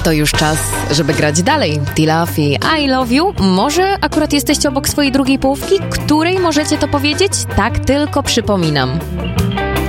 To już czas, żeby grać dalej. Tilaf i I Love You. Może akurat jesteście obok swojej drugiej połówki, której możecie to powiedzieć? Tak tylko przypominam.